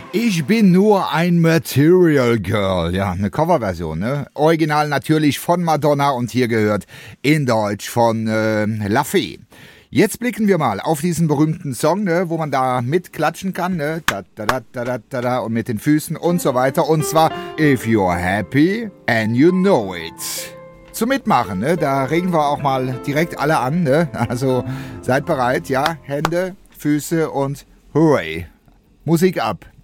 Ich bin nur ein Material Girl. Ja, eine Coverversion, ne? Original natürlich von Madonna und hier gehört in Deutsch von La Fee. Jetzt blicken wir mal auf diesen berühmten Song, ne, wo man da mitklatschen kann, ne? Da, da, da, da, da, da, da, und mit den Füßen und so weiter. Und zwar If You're Happy and You Know It. Zum Mitmachen, ne? Da regen wir auch mal direkt alle an, ne? Also seid bereit, ja? Hände, Füße und Hooray. Musik ab.